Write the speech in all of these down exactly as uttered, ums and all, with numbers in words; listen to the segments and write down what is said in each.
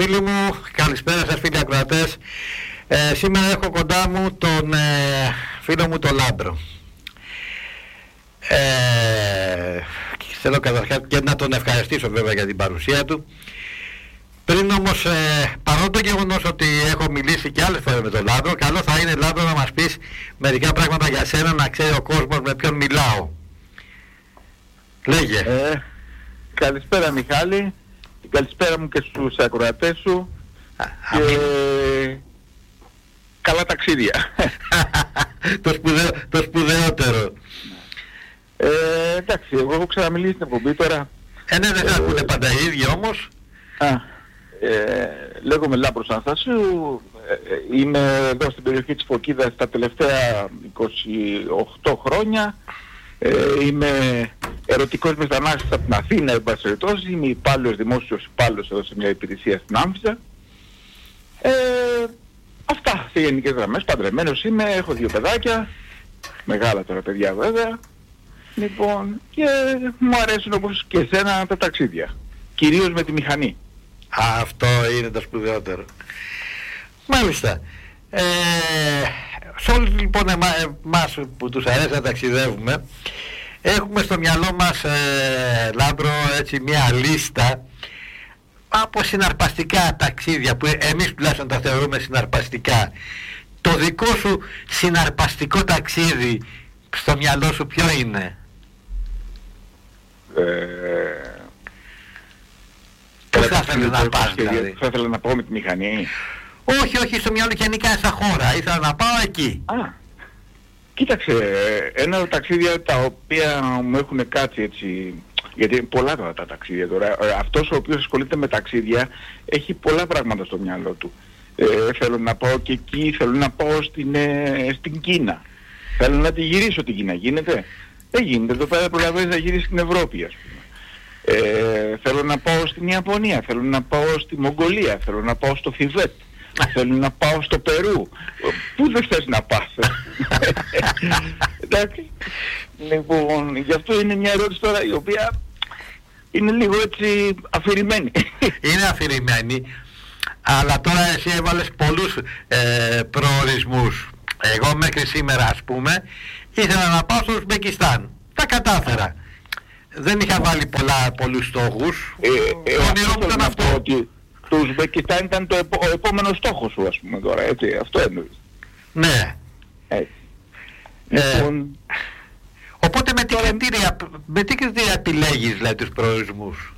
φίλοι μου, καλησπέρα σας φίλοι ακροατές. Ε, σήμερα έχω κοντά μου τον ε, φίλο μου τον Λάμπρο. Ε, θέλω καταρχάς και να τον ευχαριστήσω βέβαια για την παρουσία του. Πριν όμως, ε, παρόλο το γεγονός ότι έχω μιλήσει και άλλες φορές με τον Λάμπρο, καλό θα είναι, Λάμπρο, να μας πεις μερικά πράγματα για σένα, να ξέρει ο κόσμος με ποιον μιλάω. Λέγε. Ε, καλησπέρα Μιχάλη, καλησπέρα μου και στους ακροατές σου. Α, και... καλά ταξίδια. το, σπουδαίο, το σπουδαιότερο. Ε, εντάξει, εγώ έχω ξαναμιλήσει στην εκπομπή τώρα. Ε, ναι, δεν θα ε, ακούνε πάντα οι ίδιοι όμως. Α, ε, λέγομαι Λάμπρος Αναστασίου, ε, είμαι εδώ στην περιοχή της Φωκίδας τα τελευταία είκοσι οκτώ χρόνια. Ε, είμαι ερωτικός μετανάστης από την Αθήνα, εν πάση περιπτώσει. Είμαι υπάλληλος, δημόσιος υπάλληλος εδώ σε μια υπηρεσία στην Άμφισσα. Ε, αυτά σε γενικές γραμμές. Παντρεμένος είμαι, έχω δύο παιδάκια, μεγάλα τώρα παιδιά βέβαια. Λοιπόν, και μου αρέσουν όπως και εσένα τα ταξίδια. Κυρίως με τη μηχανή. Α, αυτό είναι το σπουδαιότερο. Μάλιστα. Ε, σε όλους λοιπόν εμάς που τους αρέσει να ταξιδεύουμε, έχουμε στο μυαλό μας, ε, Λάμπρο, έτσι μια λίστα από συναρπαστικά ταξίδια που εμείς τουλάχιστον τα θεωρούμε συναρπαστικά. Το δικό σου συναρπαστικό ταξίδι στο μυαλό σου ποιο είναι? Ε, Πού θα ήθελες να πας δηλαδή? Θα ήθελα να πάω με τη μηχανή. Όχι, όχι, στο μυαλό γενικά στα χώρα. Ήθελα να πάω εκεί. Α, κοίταξε, ένα ταξίδια τα οποία μου έχουν κάτσει έτσι, γιατί είναι πολλά τώρα τα ταξίδια τώρα. Αυτός ο οποίος ασχολείται με ταξίδια έχει πολλά πράγματα στο μυαλό του. Ε, θέλω να πάω και εκεί, θέλω να πάω στην, ε, στην Κίνα. Θέλω να τη γυρίσω την Κίνα, γίνεται? Δεν γίνεται, εδώ πέρα προλαβαίνεις να γυρίσεις στην Ευρώπη, ας πούμε. Ε, θέλω να πάω στην Ιαπωνία, θέλω να πάω στη Μογγολία, θέλω να πάω στο Θιβέτ, θέλω να πάω στο Περού. Πού δεν θες να πας? Εντάξει. Λοιπόν, γι' αυτό είναι μια ερώτηση τώρα η οποία είναι λίγο έτσι αφηρημένη. Είναι αφηρημένη, αλλά τώρα εσύ έβαλες πολλούς ε, προορισμούς. Εγώ μέχρι σήμερα, ας πούμε, ήθελα να πάω στο Ουσμπεκιστάν. Τα κατάφερα. Δεν είχα βάλει πολλά, πολλούς στόχους. Ε, ε, το όνειρό μου ήταν αυτό. Ότι το Ουσμπεκιστάν ήταν το επο, ο επόμενος στόχος σου, ας πούμε τώρα, έτσι, αυτό εννοείς? Ναι. Έτσι. Ε, λοιπόν, οπότε με τι, τώρα... κριτήρια, με τι κριτήρια επιλέγεις, δηλαδή, τους προορισμούς?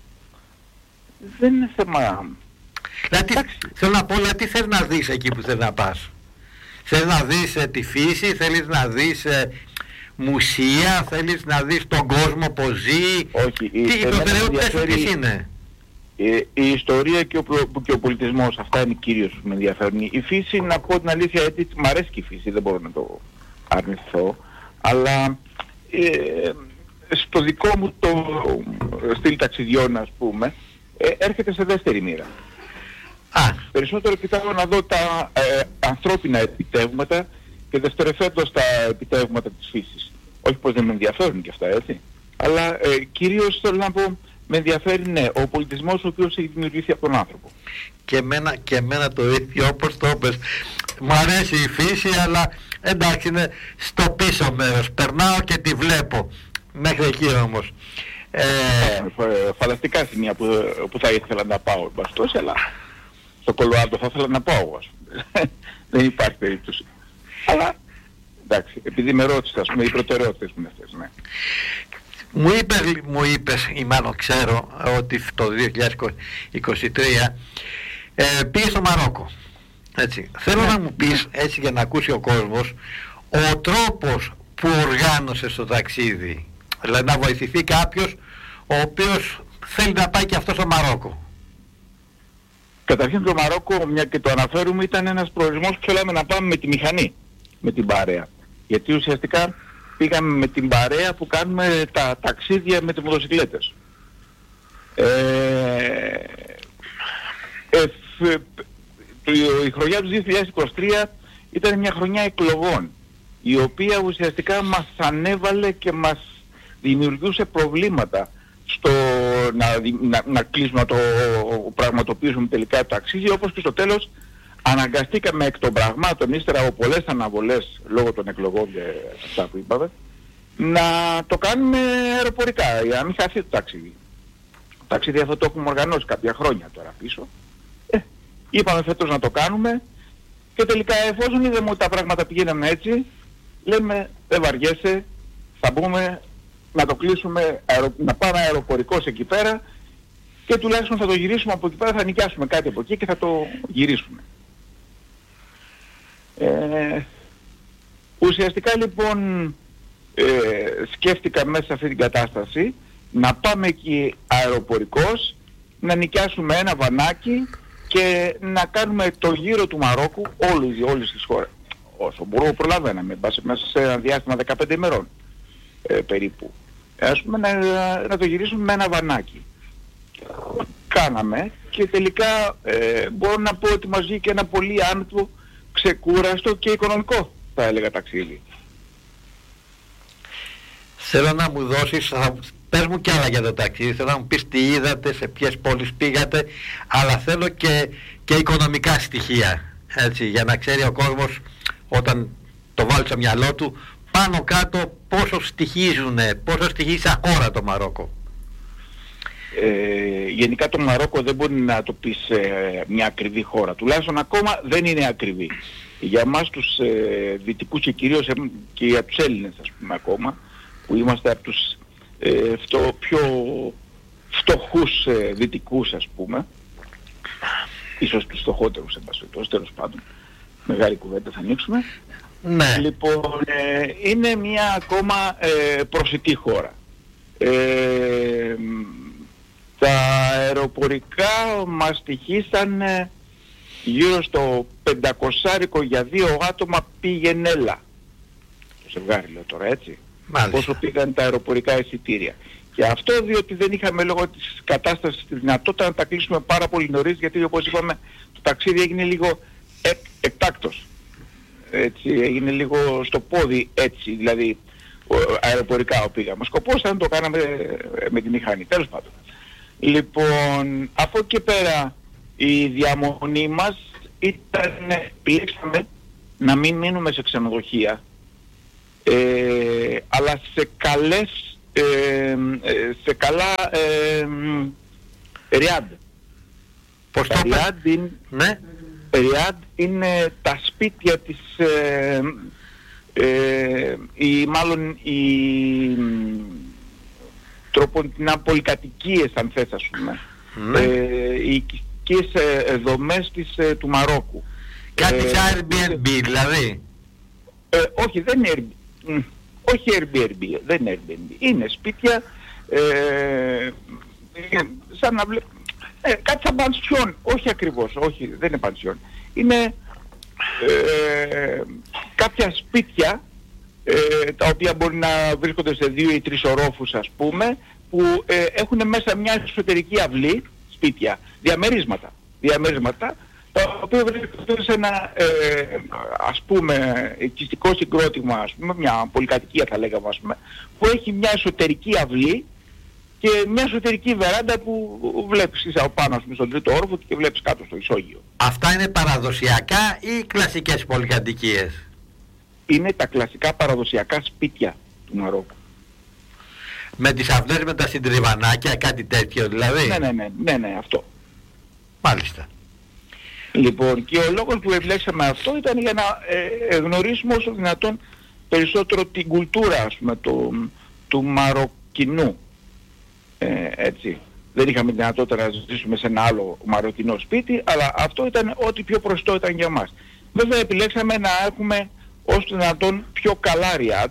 Δεν είναι θέμα... Δηλαδή, θέλω να πω, δηλαδή, τι θες να δεις εκεί που θες να πας? Θέλεις να δεις ε, τη φύση, θέλεις να δεις ε, μουσεία, θέλεις να δεις τον κόσμο πως ζει? Όχι, τι, οι προτεραιότητες σου ποιες είναι? Η, η ιστορία και ο, και ο πολιτισμός, αυτά είναι κυρίως που με ενδιαφέρουν. Η φύση, να πω την αλήθεια, έτσι, μ' αρέσει και η φύση, δεν μπορώ να το αρνηθώ, αλλά ε, στο δικό μου το στυλ ταξιδιών, ας πούμε, ε, έρχεται σε δεύτερη μοίρα. Α. Περισσότερο κοιτάω να δω τα ε, ανθρώπινα επιτεύγματα και δευτερευθέντως τα επιτεύγματα της φύσης. Όχι πως δεν με ενδιαφέρουν και αυτά, έτσι. Αλλά ε, κυρίως θέλω να πω, με ενδιαφέρει, ναι, ο πολιτισμός ο οποίος έχει δημιουργηθεί από τον άνθρωπο. Και εμένα, και εμένα το ίδιο, όπως το είπες. Μου αρέσει η φύση, αλλά εντάξει, είναι στο πίσω μέρος. Περνάω και τη βλέπω. Μέχρι εκεί όμως. Ε... Φανταστικά σημεία που, που θα ήθελα να πάω, μπαστός, αλλά στο Κολοάρντο θα ήθελα να πάω, ας πούμε. Δεν υπάρχει περίπτωση. Αλλά, εντάξει, επειδή με ρώτησες, ας πούμε, οι προτεραιότητες μου είναι αυτές, ναι. Μου είπες, μου είπες, ή μάλλον ξέρω, ότι το δύο χιλιάδες είκοσι τρία ε, πήγες στο Μαρόκο. Έτσι. Θέλω ναι. να μου πεις, έτσι για να ακούσει ο κόσμος, ο τρόπος που οργάνωσες το ταξίδι. Δηλαδή να βοηθηθεί κάποιος ο οποίος θέλει να πάει και αυτό στο Μαρόκο. Καταρχήν το Μαρόκο, μια και το αναφέρουμε, ήταν ένας προορισμός που θέλαμε να πάμε με τη μηχανή, με την παρέα. Γιατί ουσιαστικά πήγαμε με την παρέα που κάνουμε τα ταξίδια με τις μοτοσυκλέτες. Ε, ε, η χρονιά του δύο χιλιάδες είκοσι τρία ήταν μια χρονιά εκλογών, η οποία ουσιαστικά μας ανέβαλε και μας δημιουργούσε προβλήματα στο να, να, να κλείσουμε, να το πραγματοποιήσουμε τελικά το ταξίδι, όπως και στο τέλος αναγκαστήκαμε εκ των πραγμάτων, ύστερα από πολλές αναβολές λόγω των εκλογών και αυτά που είπαμε, να το κάνουμε αεροπορικά, για να μην χαθεί το ταξίδι. Το ταξίδι αυτό το έχουμε οργανώσει κάποια χρόνια τώρα πίσω. Ε, είπαμε φέτος να το κάνουμε και τελικά εφόσον είδαμε ότι τα πράγματα πηγαίνουν έτσι, λέμε δεν βαριέσαι, θα μπούμε να το κλείσουμε, αερο, να πάμε αεροπορικός εκεί πέρα και τουλάχιστον θα το γυρίσουμε από εκεί πέρα, θα νοικιάσουμε κάτι από εκεί και θα το γυρίσουμε. Ε, ουσιαστικά λοιπόν ε, σκέφτηκα μέσα σε αυτή την κατάσταση να πάμε εκεί αεροπορικός, να νοικιάσουμε ένα βανάκι και να κάνουμε το γύρο του Μαρόκου όλες, όλες τις χώρες. Όσο μπορούμε προλαβαίναμε, μέσα σε ένα διάστημα δεκαπέντε ημερών ε, περίπου. Ας πούμε να, να το γυρίσουμε με ένα βανάκι. Κάναμε και τελικά ε, μπορώ να πω ότι μας βγήκε ένα πολύ άνετο, ξεκούραστο και οικονομικό, θα έλεγα, ταξίδι. Θέλω να μου δώσεις, θα, πες μου κι άλλα για το ταξίδι, θέλω να μου πεις τι είδατε, σε ποιες πόλεις πήγατε, αλλά θέλω και, και οικονομικά στοιχεία, έτσι, για να ξέρει ο κόσμος όταν το βάλει στο μυαλό του πάνω κάτω πόσο στοιχίζουνε, πόσο στοιχίζει σαν χώρα το Μαρόκο. Ε, γενικά το Μαρόκο δεν μπορεί να το πεις ε, μια ακριβή χώρα, τουλάχιστον ακόμα δεν είναι ακριβή. Για εμάς τους ε, δυτικούς και κυρίως ε, και για τους Έλληνες, ας πούμε, ακόμα, που είμαστε από τους ε, φτω, πιο φτωχούς ε, δυτικούς, ας πούμε, ίσως τους φτωχότερους, εμπασχετός, τέλος πάντων, μεγάλη κουβέντα θα ανοίξουμε. Ναι. Λοιπόν, ε, είναι μια ακόμα ε, προσιτή χώρα. Ε, τα αεροπορικά μας στοιχήσαν ε, γύρω στο πεντακόσάρικο για δύο άτομα πήγαινέλα. Το ζευγάρι λέω τώρα, έτσι. Μάλιστα. Πόσο πήγαν τα αεροπορικά εισιτήρια. Και αυτό διότι δεν είχαμε λόγω της κατάστασης τη δυνατότητα να τα κλείσουμε πάρα πολύ νωρίς, γιατί όπως είπαμε το ταξίδι έγινε λίγο εκ, εκτάκτος. Έτσι, έγινε λίγο στο πόδι, έτσι, δηλαδή αεροπορικά πήγαμε. Σκοπός ήταν το κάναμε με τη μηχανή, τέλος πάντων. Λοιπόν, από εκεί πέρα η διαμονή μας ήταν, επιλέξαμε να μην μείνουμε σε ξενοδοχεία, ε, αλλά σε καλές, ε, σε καλά ε, Ριάντ. Πώς το Ριάντ είναι, ναι. Ριάντ είναι τα σπίτια της, ε, ε, η, μάλλον οι τροποντινά πολυκατοικίες, αν θες, ας πούμε, ναι. ε, οι οικικές ε, δομές της, ε, του Μαρόκου. Κάτι ε, σαν Airbnb δηλαδή. Ε, όχι, δεν είναι Airbnb, όχι Airbnb, δεν είναι Airbnb, είναι σπίτια ε, σαν να βλέπω, ε, κάτι σαν πανσιόν, όχι ακριβώς, όχι, δεν είναι πανσιόν, είναι ε, κάποια σπίτια ε, τα οποία μπορεί να βρίσκονται σε δύο ή τρεις ορόφους, ας πούμε, που ε, έχουν μέσα μια εσωτερική αυλή, σπίτια, διαμερίσματα, διαμερίσματα, τα οποία βρίσκονται σε ένα, ε, ας πούμε, οικιστικό συγκρότημα, ας πούμε, μια πολυκατοικία θα λέγαμε, ας πούμε, που έχει μια εσωτερική αυλή και μια εσωτερική βεράντα που βλέπεις είσαι πάνω, ας πούμε, στον τρίτο όροφο και βλέπεις κάτω στο ισόγειο. Αυτά είναι παραδοσιακά ή κλασικές πολυκατοικίες? Είναι τα κλασικά παραδοσιακά σπίτια του Μαρόκου. Με τις αυλές με τα συντριβανάκια, κάτι τέτοιο δηλαδή? Ναι, ναι, ναι, ναι, ναι, αυτό. Μάλιστα. Λοιπόν, και ο λόγος που επιλέξαμε αυτό ήταν για να ε, γνωρίσουμε όσο δυνατόν περισσότερο την κουλτούρα, ας πούμε, του, του Μαροκινού. Ε, έτσι. Δεν είχαμε δυνατότητα να ζήσουμε σε ένα άλλο μαροκινό σπίτι, αλλά αυτό ήταν ό,τι πιο προστό ήταν για μας. Βέβαια επιλέξαμε να έχουμε όσο δυνατόν πιο καλά Ριάντ.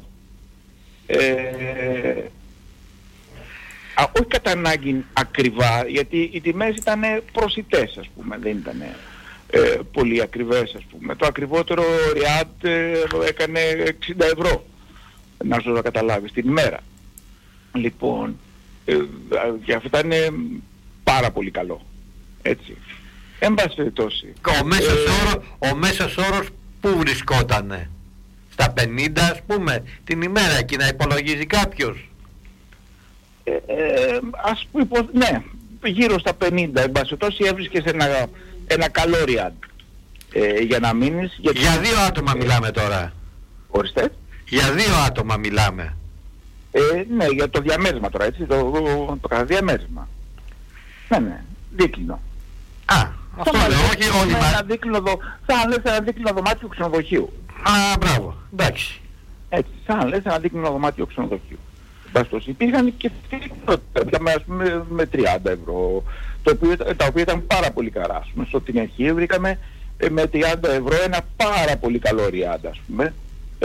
Ε, α, όχι κατά ανάγκη ακριβά, γιατί οι τιμές ήταν προσιτές, ας πούμε, δεν ήταν ε, πολύ ακριβές, ας πούμε. Το ακριβότερο Ριάντ ε, έκανε εξήντα ευρώ, να σου το καταλάβεις, την ημέρα. Λοιπόν, ε, και αυτό ήταν πάρα πολύ καλό, έτσι. Εν πάση περιπτώσει. Ο μέσος, ε, όρο, ο μέσος όρος πού βρισκότανε? Στα πενήντα, ας πούμε, την ημέρα εκεί να υπολογίζει κάποιος? Ε, ε, ας πούμε, ναι, γύρω στα πενήντα, εν πάση περιπτώσει έβρισκες ένα, ένα καλό ριάντ ε, για να μείνεις. Γιατί... Για δύο άτομα μιλάμε τώρα. Ορίστε. Για δύο άτομα μιλάμε. Ε, ναι, για το διαμέρισμα τώρα, έτσι, το, το, το κατά διαμέρισμα. Ναι, ναι, δίκλινο. Α, αυτό λέω, όχι όλοι μας. Σαν λες ένα δίκλινο δωμάτιο ξενοδοχείου. Α, μπράβο, εντάξει. Έτσι, σαν λες ένα δίκλινο δωμάτιο ξενοδοχείου. Μπαστός, υπήρχαν και φτιάξαμε με, με τριάντα ευρώ, το οποίο, τα οποία ήταν πάρα πολύ καλά. Ας πούμε, στο την αρχή βρήκαμε ε, με τριάντα ευρώ ένα πάρα πολύ καλό ριάντα, ας πούμε. Ε,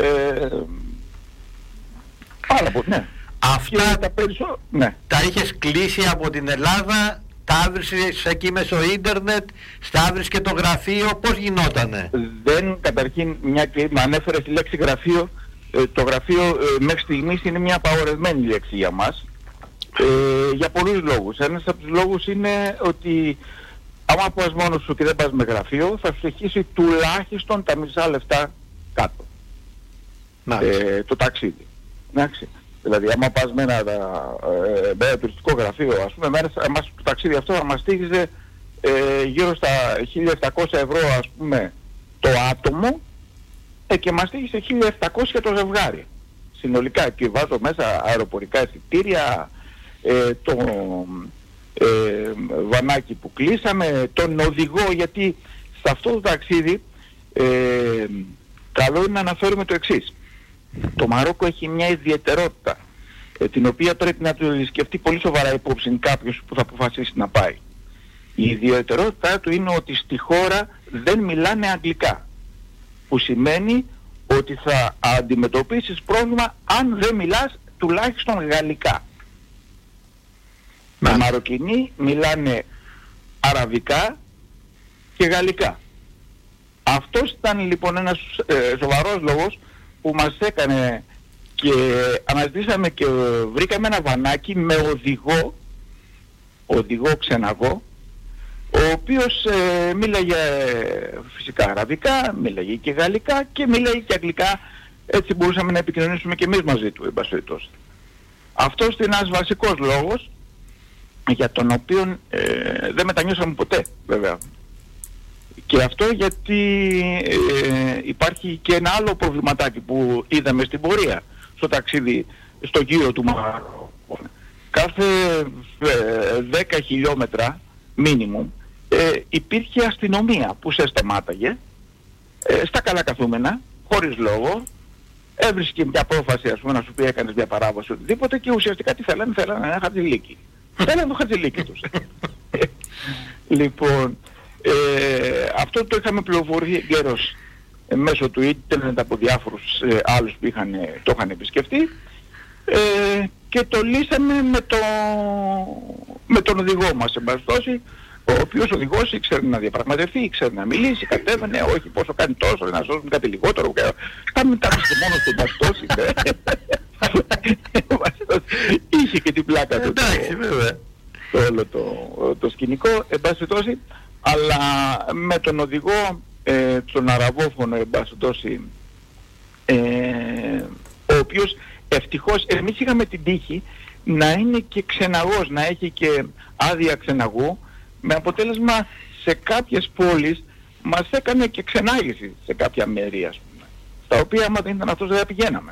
πάρα πολύ, ναι. Αυτά τα, περισσό... ναι. τα είχες κλείσει από την Ελλάδα, τα άβρισες εκεί μέσω ίντερνετ, στα άβρισες και το γραφείο, πώς γινότανε? Δεν, καταρχήν, μια και με ανέφερε τη λέξη γραφείο, ε, το γραφείο ε, μέχρι στιγμής είναι μια απαγορευμένη λέξη για μας, ε, για πολλούς λόγους. Ένας από τους λόγους είναι ότι άμα πας μόνος σου και δεν πας με γραφείο, θα σου έχει τουλάχιστον τα μισά λεφτά κάτω. Ε, το ταξίδι. Εντάξει. Δηλαδή άμα πας με ένα, ε, με ένα τουριστικό γραφείο, ας πούμε, μέσα, μας, το ταξίδι αυτό θα μας στήγιζε ε, γύρω στα χίλια επτακόσια ευρώ, ας πούμε, το άτομο, ε, και μας στήγιζε χίλια επτακόσια το ζευγάρι. Συνολικά, και βάζω μέσα αεροπορικά εισιτήρια, ε, το ε, βανάκι που κλείσαμε, τον οδηγό, γιατί σε αυτό το ταξίδι ε, καλό είναι να αναφέρουμε το εξής. Το Μαρόκο έχει μια ιδιαιτερότητα, ε, την οποία πρέπει να το σκεφτεί πολύ σοβαρά υπόψη κάποιος που θα αποφασίσει να πάει. Η ιδιαιτερότητά του είναι ότι στη χώρα δεν μιλάνε αγγλικά, που σημαίνει ότι θα αντιμετωπίσεις πρόβλημα αν δεν μιλάς τουλάχιστον γαλλικά. Οι Μαροκινοί μιλάνε αραβικά και γαλλικά. Αυτός ήταν λοιπόν ένας ε, σοβαρός λόγος που μας έκανε και αναζητήσαμε και βρήκαμε ένα βανάκι με οδηγό, οδηγό ξεναγό, ο οποίος ε, μίλαγε φυσικά αραβικά, μίλαγε και γαλλικά και μίλαγε και αγγλικά, έτσι μπορούσαμε να επικοινωνήσουμε και εμείς μαζί του, εν πάση περιπτώσει. Αυτός είναι ένας βασικός λόγος για τον οποίο ε, δεν μετανιώσαμε ποτέ, βέβαια. Και αυτό γιατί ε, υπάρχει και ένα άλλο προβληματάκι που είδαμε στην πορεία, στο ταξίδι, στο γύρο του Μαρόκου. Κάθε ε, δέκα χιλιόμετρα μίνιμουμ ε, υπήρχε αστυνομία που σε σταμάταγε ε, στα καλά καθούμενα, χωρίς λόγο, έβρισκε μια πρόφαση, ας πούμε, να σου πει έκανες μια παράβαση οτιδήποτε, και ουσιαστικά τι θέλανε, θέλανε ένα χατζηλίκι. Θέλανε το χατζηλίκι τους. Λοιπόν, ε, αυτό το είχαμε πληροφορηθεί γέρος ε, μέσω του ίντερνετ από διάφορους ε, άλλους που είχαν, το είχαν επισκεφτεί, ε, και το λύσαμε με, το, με τον οδηγό μας, εν πάση περιπτώσει, ο οποίος οδηγός ήξερε να διαπραγματευτεί, ήξερε να μιλήσει, κατέβαινε, όχι πόσο κάνει τόσο, να σώσουμε κάτι λιγότερο, κάμε τα και μόνο στην παστόση. Είχε και την πλάκα του. Εντάξει, βέβαια. Το όλο το, το σκηνικό, εν πάση περιπτώσει, αλλά με τον οδηγό, ε, τον αραβόφωνο, εν πάση περιπτώσει, ε, ο οποίος ευτυχώς, εμείς είχαμε την τύχη να είναι και ξεναγός, να έχει και άδεια ξεναγού, με αποτέλεσμα σε κάποιες πόλεις μας έκανε και ξενάγηση σε κάποια μέρη, ας πούμε, στα οποία άμα δεν ήταν αυτός δεν πηγαίναμε.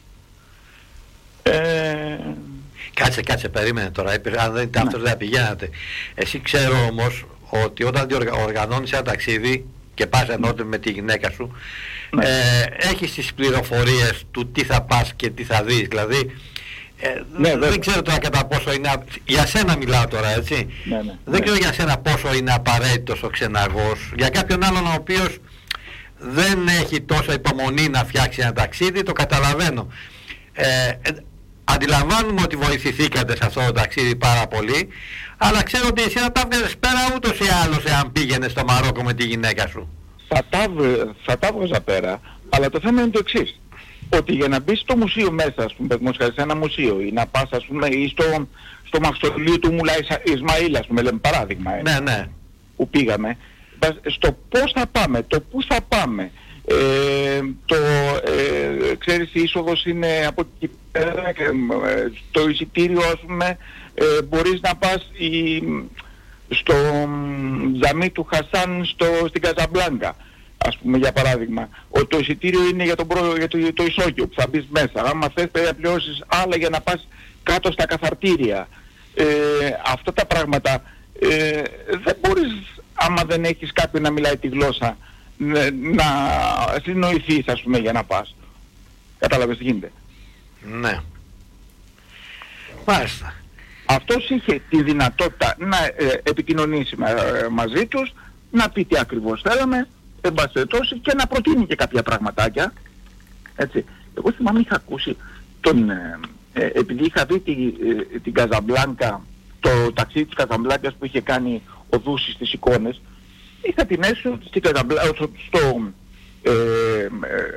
Ε... Κάτσε, κάτσε, περίμενε τώρα, αν δεν ήταν ναι. αυτός δεν πηγαίνατε. Εσύ ξέρω όμως ότι όταν οργανώνεις ένα ταξίδι και πας ενώτε με τη γυναίκα σου, ναι. ε, έχεις τις πληροφορίες του τι θα πας και τι θα δεις, δηλαδή ε, ναι, δεν βέβαια. ξέρω τώρα κατά πόσο είναι, για σένα μιλάω τώρα, έτσι, ναι, ναι, δεν ναι. ξέρω για σένα πόσο είναι απαραίτητος ο ξεναγός, για κάποιον άλλον ο οποίος δεν έχει τόσο υπομονή να φτιάξει ένα ταξίδι, το καταλαβαίνω. Ε, ε, αντιλαμβάνουμε ότι βοηθηθήκατε σε αυτό το ταξίδι πάρα πολύ, αλλά ξέρω ότι εσύ θα τα βγάζεις πέρα ούτως ή άλλως εάν πήγαινες στο Μαρόκο με τη γυναίκα σου. Θα τα, θα τα βγάζα πέρα, αλλά το θέμα είναι το εξής. Ότι για να μπεις στο μουσείο μέσα, ας πούμε, σε ένα μουσείο, ή να πας, ας πούμε, ή στο, στο μαυστολείο του Μουλά Ισμαήλ, ας πούμε, λέμε παράδειγμα, ε, ναι, ναι. που πήγαμε, στο πώς θα πάμε, το πού θα πάμε, Ε, το, ε, ξέρεις, η είσοδος είναι από εκεί πέρα και ε, το εισιτήριο, ας πούμε, ε, μπορείς να πας η, στο τζαμί του Χασάν στο, στην Καζαμπλάνκα, ας πούμε, για παράδειγμα. Ο, το εισιτήριο είναι για, τον προ, για το, το ισόγειο που θα μπεις μέσα. Άμα θες πρέπει να πληρώσεις άλλα για να πας κάτω στα καθαρτήρια. Ε, αυτά τα πράγματα ε, δεν μπορείς, άμα δεν έχεις κάποιον να μιλάει τη γλώσσα, να συνοηθείς, ας πούμε, για να πας. Κατάλαβες τι γίνεται? Ναι. Μάλιστα. Αυτός είχε τη δυνατότητα να ε, επικοινωνήσει με, ε, μαζί τους, να πει τι ακριβώς θέλαμε, εν πάση περιπτώσει, και να προτείνει και κάποια πραγματάκια. Έτσι. Εγώ θυμάμαι, είχα ακούσει τον, ε, ε, επειδή είχα δει τη, ε, την Καζαμπλάνκα, το ταξίδι της Καζαμπλάνκας που είχε κάνει ο Δούσης στις εικόνες, είχα την αίσθηση ότι στην Καζαμπλάνκα, στο, στο ε, ε,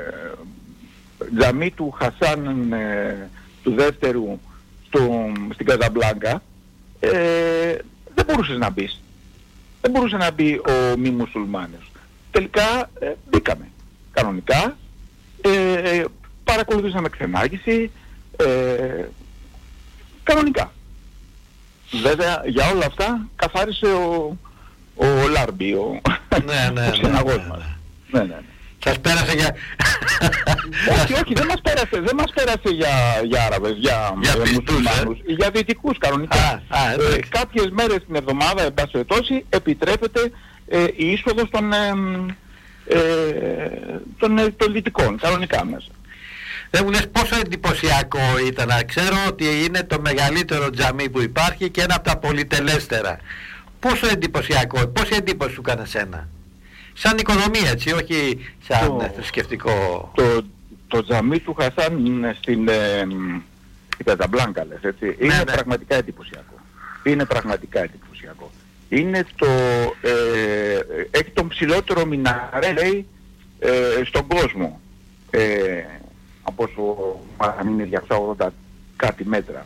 τζαμί του Χασάν ε, του δεύτερου στο, στην Καζαμπλάνκα, ε, δεν μπορούσες να μπεις. Δεν μπορούσε να μπει ο μη μουσουλμάνος. Τελικά ε, μπήκαμε κανονικά, ε, παρακολουθήσαμε ξενάγηση, ε, κανονικά. Βέβαια για όλα αυτά καθάρισε ο, ο Λάρμπι, ο, ναι, ναι, ο ξεναγός ναι, ναι, μας. ναι. Ναι, ναι, ναι. Σας πέρασε για... όχι, όχι, δεν μας πέρασε, δεν μας πέρασε για, για Άραβες, για, για μουσουλμάνους, ε? για δυτικούς κανονικά. Α, α, ε, κάποιες μέρες την εβδομάδα, εν πάση περιπτώσει, επιτρέπεται ε, η είσοδος των, ε, ε, των, ε, των δυτικών, κανονικά μέσα. Δεν μου λες πόσο εντυπωσιακό ήταν? Να ξέρω ότι είναι το μεγαλύτερο τζαμί που υπάρχει και ένα από τα πολυτελέστερα. Πόσο εντυπωσιακό, πόση εντύπωση σου έκανε σένα? Σαν οικονομία, έτσι, όχι σαν το, θρησκευτικό. Το, το τζαμί του Χασάν στην ε, Καζαμπλάνκα, λες, έτσι, ναι, είναι ναι. πραγματικά εντυπωσιακό. Είναι πραγματικά εντυπωσιακό. Είναι το, ε, έχει τον ψηλότερο μιναρέ, λέει, ε, στον κόσμο. Ε, από όσο μάλλον είναι διακόσια ογδόντα κάτι μέτρα.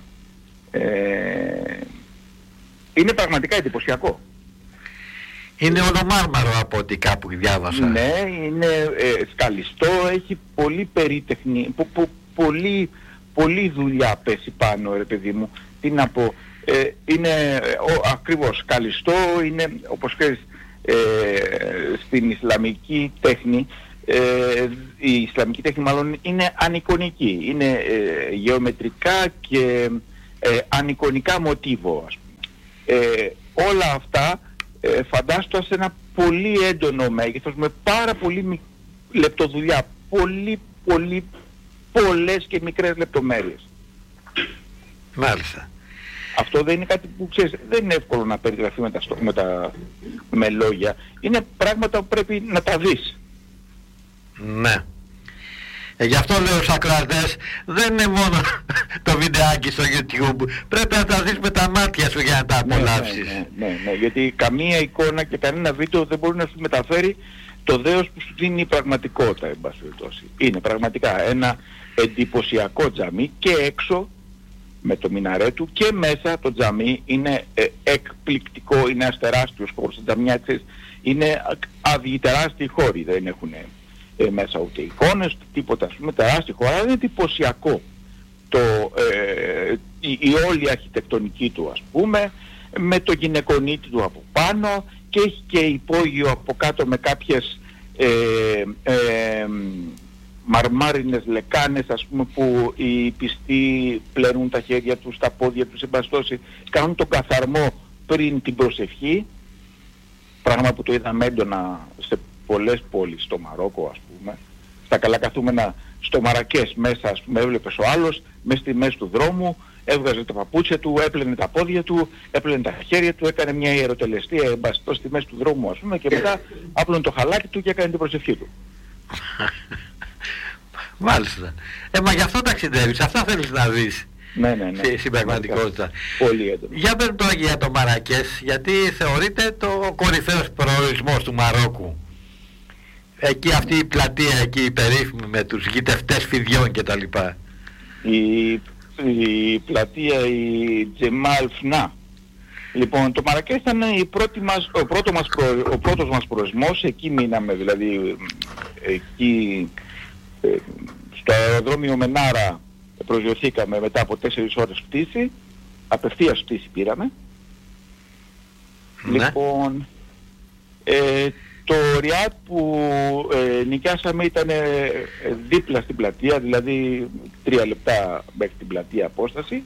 Ε, είναι πραγματικά εντυπωσιακό. Είναι όλο μάρμαρο από ό,τι κάπου διάβασα. Ναι, είναι ε, σκαλιστό, έχει πολύ περίτεχνη, πο, πο, πολύ, πολύ δουλειά πέσει πάνω, ρε παιδί μου. Τι να πω, ε, είναι ο, ακριβώς σκαλιστό, είναι όπως ξέρεις ε, στην Ισλαμική τέχνη, ε, η Ισλαμική τέχνη μάλλον είναι ανεικονική, είναι ε, γεωμετρικά και ε, ανεικονικά μοτίβο, ας πούμε. Ε, όλα αυτά Ε, φαντάστο σε ένα πολύ έντονο μέγεθος με πάρα πολύ λεπτοδουλειά, πολύ πολύ πολλές και μικρές λεπτομέρειες. Μάλιστα. Αυτό δεν είναι κάτι που ξέρεις, δεν είναι εύκολο να περιγραφεί με, τα, με, τα, με λόγια. Είναι πράγματα που πρέπει να τα δεις. Ναι. Ε, γι' αυτό λέω στους ακροατές, δεν είναι μόνο το βιντεάκι στο YouTube, πρέπει να τα δεις με τα μάτια σου για να τα απολαύσεις. Ναι, ναι, ναι, ναι, γιατί καμία εικόνα και κανένα βίντεο δεν μπορεί να σου μεταφέρει το δέος που σου δίνει η πραγματικότητα, εν πάση περιπτώσει. Είναι πραγματικά ένα εντυπωσιακό τζαμί και έξω με το μιναρέ του και μέσα το τζαμί είναι ε, εκπληκτικό, είναι ένας τεράστιος χώρος. Τα τζαμιά, ξέρεις, είναι άδειοι τεράστιοι χώροι, δεν έχουν Ε, μέσα ούτε εικόνες, τίποτα, ας πούμε, τεράστια χώρα, είναι εντυπωσιακό το, ε, η, η όλη αρχιτεκτονική του, ας πούμε, με το γυναικονίτη του από πάνω και έχει και υπόγειο από κάτω με κάποιες ε, ε, μαρμάρινες λεκάνες, ας πούμε, που οι πιστοί πλένουν τα χέρια τους, τα πόδια τους, εμπαστώσει, κάνουν τον καθαρμό πριν την προσευχή, πράγμα που το είδαμε έντονα σε πολλές πόλεις στο Μαρόκο, ας πούμε, στα καλά καθούμενα στο Μαρακές μέσα, ας πούμε, έβλεπες ο άλλος μέσα στη μέση του δρόμου, έβγαζε τα παπούτσια του, έπλαινε τα πόδια του, έπλαινε τα χέρια του, έκανε μια ιεροτελεστία εμπαστό στη μέση του δρόμου, ας πούμε, και μετά άπλωνε το χαλάκι του και έκανε την προσευχή του. Μάλιστα. Ε, μα γι' αυτό ταξιδεύεις, αυτά θέλεις να δεις. Ναι, ναι, ναι. Στην πραγματικότητα. Πολύ έντονο. Για πες τώρα για το Μαρακές, γιατί θεωρείται το κορυφαίος προορισμός του Μαρόκου. Εκεί αυτή η πλατεία, εκεί η περίφημη με τους γητευτές φιδιών και τα λοιπά. Η, η πλατεία, η Τζεμάλ Φνά. Λοιπόν, το Μαρακές ήταν η πρώτη μας, ο, πρώτο μας προ, ο πρώτος μας προορισμός, εκεί μείναμε δηλαδή, εκεί ε, στο αεροδρόμιο Μενάρα προσγειωθήκαμε μετά από τέσσερις ώρες πτήση, απευθείας πτήση πήραμε. Ναι. Λοιπόν, ε, το Ριάτ που ε, νοικιάσαμε ήταν ε, δίπλα στην πλατεία, δηλαδή τρία λεπτά μέχρι την πλατεία απόσταση.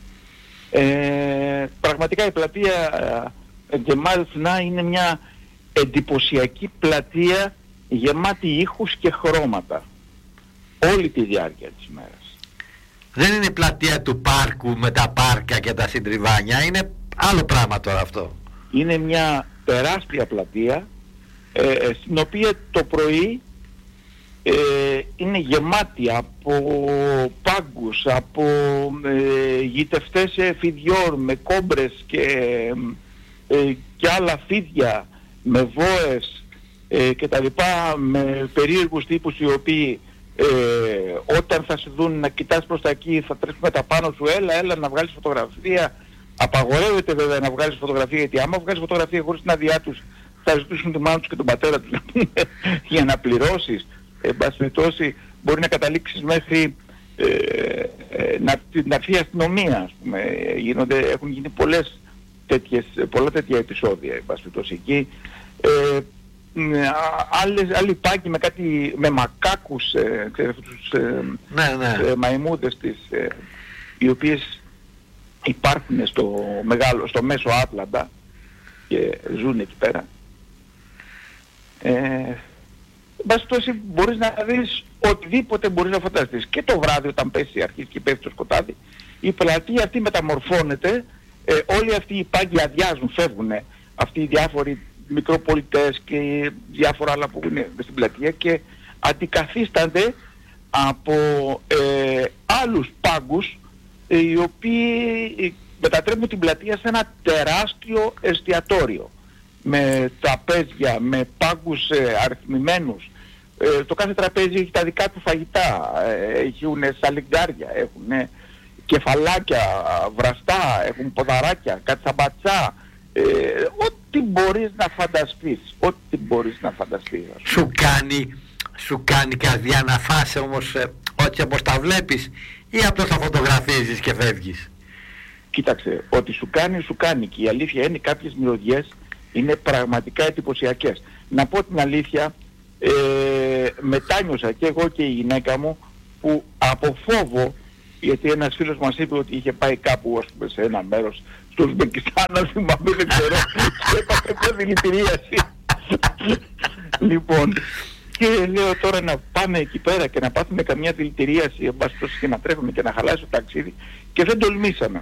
Ε, πραγματικά η πλατεία Γκεμάλ Φνά είναι μια εντυπωσιακή πλατεία γεμάτη ήχους και χρώματα όλη τη διάρκεια της ημέρας. Δεν είναι η πλατεία του πάρκου με τα πάρκα και τα συντριβάνια, είναι άλλο πράγμα τώρα αυτό. Είναι μια τεράστια πλατεία ε, στην οποία το πρωί ε, είναι γεμάτη από πάγκους, από ε, γητευτές φιδιών με κόμπρες και, ε, και άλλα φίδια, με βόες ε, και τα λοιπά, με περίεργους τύπους οι οποίοι ε, όταν θα σε δουν να κοιτάς προς τα εκεί θα τρέχουν τα πάνω σου, έλα, έλα να βγάλεις φωτογραφία. Απαγορεύεται βέβαια να βγάλεις φωτογραφία, γιατί άμα βγάλεις φωτογραφία χωρίς την άδειά τους θα ζητήσουν τη μάνα τους και τον πατέρα τους για να πληρώσεις. Εν πάση περιπτώσει μπορεί να καταλήξεις μέχρι ε, ε, να, να έρθει η αστυνομία, ας πούμε. Γίνονται, έχουν γίνει πολλές τέτοιες, πολλά τέτοια επεισόδια, εν πάση περιπτώσει εκεί. Ε, άλλες, άλλοι πάγκοι με κάτι, με μακάκους, ε, ξέρετε, τους ε, ναι, ναι. Ε, μαϊμούδες της, ε, οι οποίες υπάρχουν στο, μεγάλο, στο μέσο Άτλαντα και ζουν εκεί πέρα. Ε, Μπας τόση μπορείς να δεις οτιδήποτε μπορείς να φανταστείς. Και το βράδυ όταν πέσει, αρχίζει και πέφτει το σκοτάδι, η πλατεία αυτή μεταμορφώνεται, ε, όλοι αυτοί οι πάγκοι αδειάζουν, φεύγουν, αυτοί οι διάφοροι μικροπολιτές και διάφορα άλλα που είναι στην πλατεία και αντικαθίστανται από ε, άλλους πάγκους ε, οι οποίοι μετατρέπουν την πλατεία σε ένα τεράστιο εστιατόριο με τραπέζια, με πάγκους ε, αριθμημένους. Ε, το κάθε τραπέζι έχει τα δικά του φαγητά, ε, έχουν σαλιγκάρια, έχουν κεφαλάκια βραστά, έχουν ποδαράκια, κατσαμπατσά, ε, ό,τι μπορείς να φανταστείς, ό,τι μπορείς να φανταστείς. Σου κάνει, σου κάνει καρδιά να φας όμως ε, ό,τι όπως τα βλέπεις ή απλώς τα φωτογραφίζεις και φεύγεις? Κοίταξε, ό,τι σου κάνει, σου κάνει και η αλήθεια είναι κάποιες μυρωδιές είναι πραγματικά εντυπωσιακές. Να πω την αλήθεια, ε, μετάνιωσα και εγώ και η γυναίκα μου που από φόβο, γιατί ένας φίλος μας είπε ότι είχε πάει κάπου, ας πούμε, σε ένα μέρος στο Ουσμπεκιστάν, να θυμάμαι, δεν ξέρω, και έπαθε μια δηλητηρίαση. Λοιπόν, και λέω τώρα να πάμε εκεί πέρα και να πάθουμε καμιά δηλητηρίαση, εν πάση περιπτώσει, και να τρέχουμε και να χαλάσει το ταξίδι, και δεν τολμήσαμε.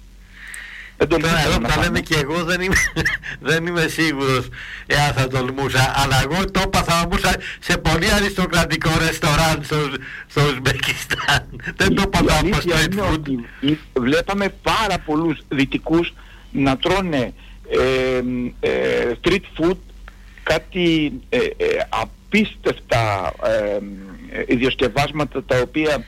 Τώρα εδώ τα λέμε και εγώ δεν είμαι, δεν είμαι σίγουρος εάν θα τολμούσα, αλλά εγώ το έπαθα όμως σε πολύ αριστοκρατικό ρεστοράν στο, στο Ουσμπεκιστάν. Δεν το έπαθα από street food. Βλέπαμε πάρα πολλούς δυτικούς να τρώνε ε, ε, street food, κάτι ε, ε, απίστευτα ε, ε, ιδιοσκευάσματα τα οποία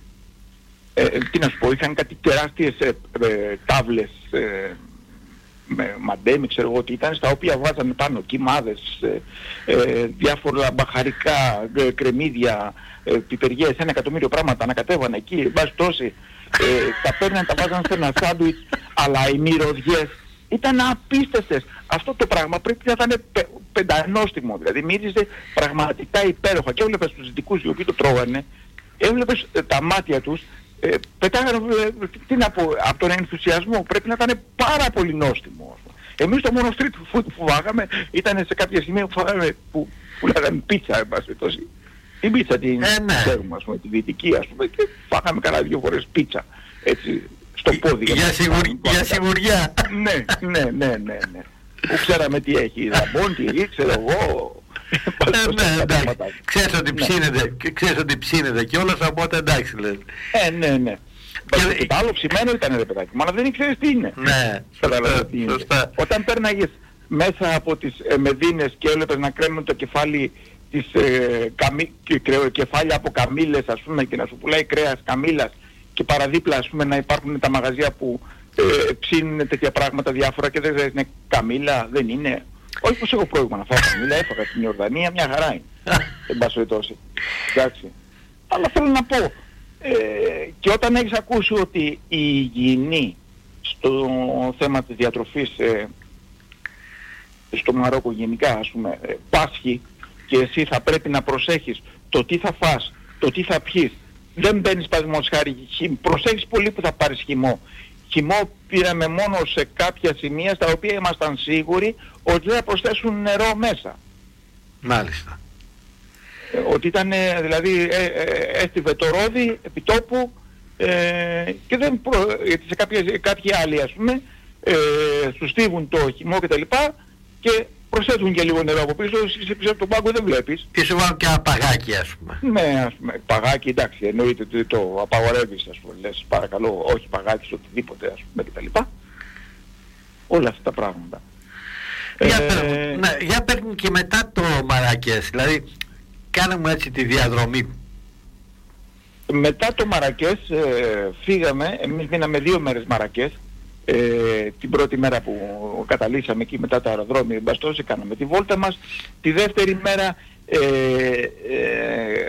Ε, τι να σου πω, είχαν κάτι τεράστιες ε, ε, τάβλες ε, με μαντέμι, ξέρω εγώ τι ήταν, στα οποία βάζανε πάνω κυμάδες, ε, ε, διάφορα μπαχαρικά, ε, κρεμμύδια, ε, πιπεριές, ένα εκατομμύριο πράγματα ανακατέβανε εκεί, εν πάση τόση, ε, τα παίρνανε, τα βάζανε σε ένα σάντουιτς, αλλά οι μυρωδιές ήταν απίστευτες. Αυτό το πράγμα πρέπει να ήταν πε, πεντανόστιμο, δηλαδή μύριζε πραγματικά υπέροχα και έβλεπες τους δυτικούς οι οποίοι το τρώγανε, έβλεπες ε, τα μάτια τους, Ε, πετάγανε, ε, τι να πω, από τον ενθουσιασμό, πρέπει να ήταν πάρα πολύ νόστιμο. Εμείς το μόνο street food που φάγαμε ήταν σε κάποια σημεία που φάγαμε, που πουλάγαμε πίτσα, εν πάση περιπτώσει. Την πίτσα την ε, ναι. ξέρουμε, ας πούμε, τη δυτική, ας πούμε, και φάγαμε κανένα δύο φορές πίτσα, έτσι, στο πόδι. Για, σιγουρ... για σιγουριά. Ναι, ναι, ναι, ναι, ναι. Που ξέραμε τι έχει, ραμπόν, τι ξέρω εγώ. Ε, ναι, εντάξει. Ξέρεις ότι ψήνεται, ξέρεις ότι ψήνεται και όλας, οπότε εντάξει λες. Ε, ναι, ναι. Και, και το άλλο ψημένο ήταν, ρε παιδάκι, αλλά δεν ήξερες τι είναι. Ναι, σωστά, τι είναι. σωστά. Όταν πέρναγες μέσα από τις ε, Μεδίνες και έβλεπες να κρέμουν το κεφάλι της ε, καμί, και, κρε, κεφάλια από καμήλες, ας πούμε, και να σου πουλάει κρέας καμήλας και παραδίπλα, ας πούμε, να υπάρχουν τα μαγαζιά που ε, ψήνουν τέτοια πράγματα διάφορα και δεν είναι καμήλα, δεν είναι. Όχι πως έχω πρόβλημα να φάω καμήλα, έφαγα στην Ιορδανία, μια χαρά είναι. Εν πάση περιπτώσει. Εντάξει. Αλλά θέλω να πω, ε, και όταν έχεις ακούσει ότι η υγιεινή στο θέμα της διατροφής ε, στο Μαρόκο γενικά, ας πούμε, ε, πάσχει και εσύ θα πρέπει να προσέχεις το τι θα φας, το τι θα πιείς. Δεν μπαίνεις παραδείγματος χάρη, προσέχεις πολύ που θα πάρεις χυμό. Χυμό πήραμε μόνο σε κάποια σημεία στα οποία ήμασταν σίγουροι ότι δεν θα προσθέσουν νερό μέσα. Μάλιστα. Ε, ότι ήταν, δηλαδή, ε, ε, έστειβε το ρόδι επί τόπου ε, και δεν προ... γιατί σε κάποιες, κάποιοι άλλοι, ας πούμε, ε, σου στίβουν το χυμό κτλ. Και προσθέτουν και λίγο νερό από πίσω, εσύ πίσω από τον πάγκο δεν βλέπεις. Και σου βάλουν και ένα παγάκι, ας πούμε. Ναι, ας πούμε, παγάκι, εντάξει, εννοείται ότι το απαγορεύεις, ας πούμε, λες παρακαλώ, όχι παγάκι σε οτιδήποτε, ας πούμε, κτλ. Όλα αυτά τα πράγματα. Για, ε, παίρνουν, ναι, για παίρνουν και μετά το Μαρακές, δηλαδή κάνε μου έτσι τη διαδρομή. Μετά το Μαρακές ε, φύγαμε, εμείς μείναμε δύο μέρες Μαρακές. Ε, την πρώτη μέρα που καταλήξαμε εκεί μετά το αεροδρόμιο Μπαστόση, κάναμε τη βόλτα μας. Τη δεύτερη μέρα ε, ε,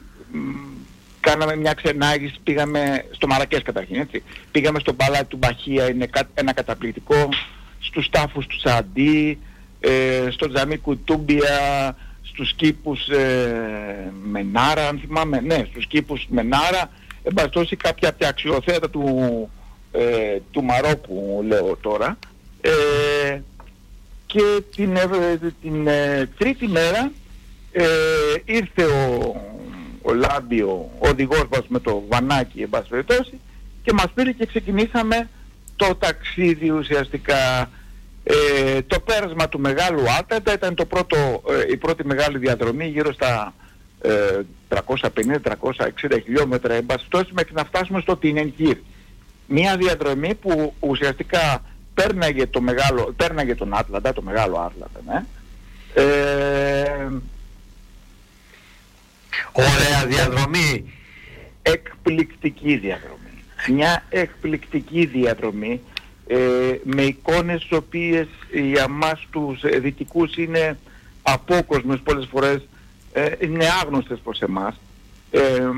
κάναμε μια ξενάγηση, πήγαμε στο Μαρακές καταρχήν, έτσι. Πήγαμε στο παλάτι του Μπαχία, είναι ένα καταπληκτικό, στους τάφους του Σαντί, ε, στο τζαμί Κουτούμπια, στους κήπους ε, Μενάρα, αν θυμάμαι, ναι, στους κήπους Μενάρα, εν πάση περιπτώσει κάποια από τα αξιοθέατα του Ε, του Μαρόκου, λέω τώρα, ε, και την, ε, την ε, τρίτη μέρα ε, ήρθε ο, ο Λάμπιο, ο οδηγός μας με το βανάκι, εν πάση περιπτώσει, και μας πήρε και ξεκινήσαμε το ταξίδι ουσιαστικά. Ε, το πέρασμα του Μεγάλου Άτλαντα ήταν το πρώτο, ε, η πρώτη μεγάλη διαδρομή, γύρω στα ε, τριακόσια πενήντα με τριακόσια εξήντα χιλιόμετρα, εν πάση περιπτώσει, μέχρι να φτάσουμε στο Τινενγύρ. Μια διαδρομή που ουσιαστικά πέρναγε, το μεγάλο, πέρναγε τον Άτλαντα, το Μεγάλο Άτλαντα, ναι. Ε, Ωραία διαδρομή. Εκπληκτική διαδρομή. Μια εκπληκτική διαδρομή ε, με εικόνες τις οποίες για μας τους δυτικούς είναι απόκοσμες πολλές φορές, ε, είναι άγνωστες προς εμάς. Ε,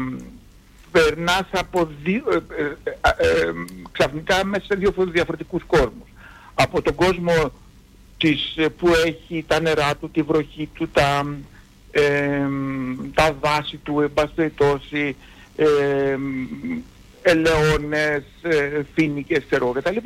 περνάς από δύο, ε, ε, ε, ξαφνικά μέσα σε δύο διαφορετικούς κόσμους. Από τον κόσμο της, που έχει τα νερά του, τη βροχή του, τα, ε, τα δάση του, εν πάση περιπτώσει, ε, ελαιώνες, ε, φοίνικες, ξέρω κτλ.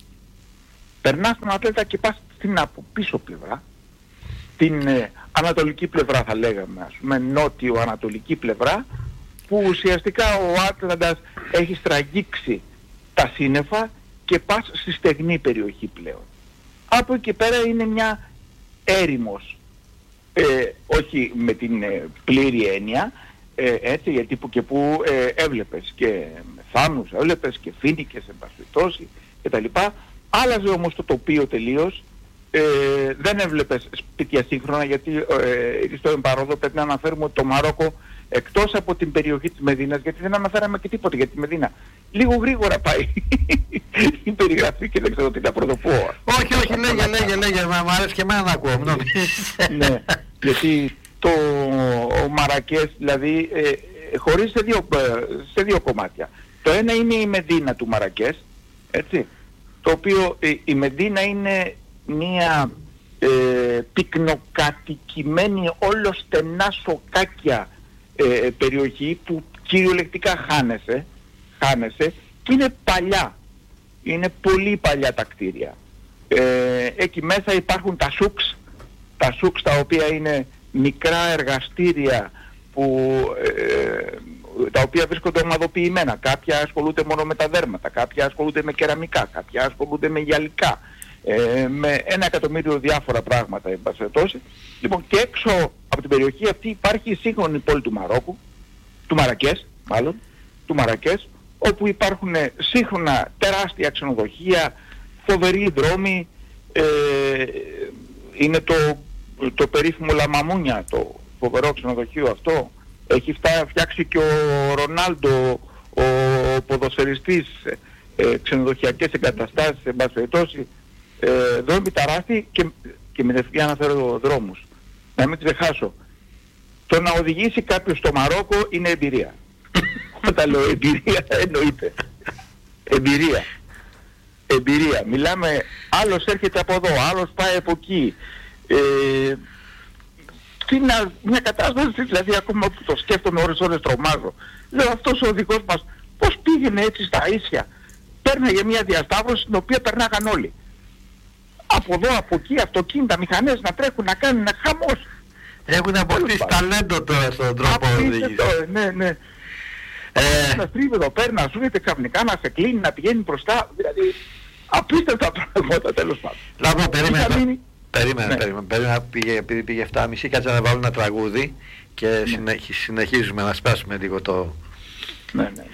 Περνάς τον Ατλάντα και πας στην από πίσω πλευρά, την ε, ανατολική πλευρά θα λέγαμε, ας πούμε, νότιο-ανατολική πλευρά, που ουσιαστικά ο Άτλαντας έχει στραγγίξει τα σύννεφα και πας στη στεγνή περιοχή πλέον. Από εκεί πέρα είναι μια έρημος, ε, όχι με την ε, πλήρη έννοια, ε, έτσι, γιατί που και που ε, έβλεπες και μεθάνους, έβλεπες και φοίνικες, εν πάση περιπτώσει κτλ. Άλλαζε όμως το τοπίο τελείως. Ε, δεν έβλεπες σπίτια σύγχρονα, γιατί ε, στο εμπαρόδο πρέπει να αναφέρουμε ότι το Μαρόκο, εκτός από την περιοχή της Μεδίνας, γιατί δεν αναφέραμε και τίποτα για τη Μεδίνα, λίγο γρήγορα πάει η περιγραφή και δεν ξέρω τι να πρωτοπώ. Όχι, όχι, λέγε, λέγε, λέγε, μ' αρέσει και εμένα να ακούω. Ναι, γιατί το ο Μαρακές, δηλαδή, ε, χωρίζει σε δύο, σε δύο κομμάτια. Το ένα είναι η Μεδίνα του Μαρακές, έτσι, το οποίο ε, η Μεδίνα είναι μια ε, πυκνοκατοικημένη, όλο στενά σοκάκια ε, περιοχή που κυριολεκτικά χάνεσαι, χάνεσαι και είναι παλιά, είναι πολύ παλιά τα κτίρια. Ε, εκεί μέσα υπάρχουν τα σούξ, τα σούξ τα οποία είναι μικρά εργαστήρια που, ε, τα οποία βρίσκονται ομαδοποιημένα. Κάποια ασχολούνται μόνο με τα δέρματα, κάποια ασχολούνται με κεραμικά, κάποια ασχολούνται με γυαλικά, ε, με ένα εκατομμύριο διάφορα πράγματα, εν πάση περιπτώσει. Λοιπόν, και έξω από την περιοχή αυτή υπάρχει η σύγχρονη πόλη του Μαρόκου, του Μαρακές μάλλον, του Μαρακές, όπου υπάρχουν σύγχρονα τεράστια ξενοδοχεία, φοβεροί δρόμοι, ε, είναι το, το περίφημο Λαμαμούνια, το φοβερό ξενοδοχείο αυτό. Έχει φτάσει, φτιάξει και ο Ρονάλντο, ο ποδοσφαιριστής, ε, ξενοδοχειακές εγκαταστάσεις, εν πάση περιπτώσει, ε, δρόμοι τεράστιοι και, και με την ευκαιρία να φέρω δρόμους. Να μην ξεχάσω. Το να οδηγήσει κάποιος στο Μαρόκο είναι εμπειρία. Όταν λέω εμπειρία εννοείται. Εμπειρία. Εμπειρία. Μιλάμε, άλλος έρχεται από εδώ, άλλος πάει από εκεί. Ε, τι να, μια κατάσταση, δηλαδή ακόμα που το σκέφτομαι ώρες ώρες τρομάζω. Λέω αυτός ο οδηγός μας πώς πήγαινε έτσι στα ίσια. Πέρναγε μια διασταύρωση στην οποία περνάγαν όλοι. Από εδώ, από εκεί, αυτοκίνητα, μηχανές να τρέχουν, να κάνουν ένα χαμός. Έχουν αποκτήσει ταλέντο τώρα στον τρόπο οδήγησης. Ναι, ναι. Ε... Να στρίβει εδώ πέρα, να ζούμε ξαφνικά, να σε κλείνει, να πηγαίνει μπροστά. Δηλαδή, απίστευτα πράγματα τέλος πάντων. Λάβω, περίμενα. Μείνει... Περίμενα, ναι. περίμενα, περίμενα, πήγε, επειδή πήγε εφτά και μισή, κάτσε να βάλω ένα τραγούδι και ναι. συνεχίζουμε να σπάσουμε λίγο το... Ναι, ναι.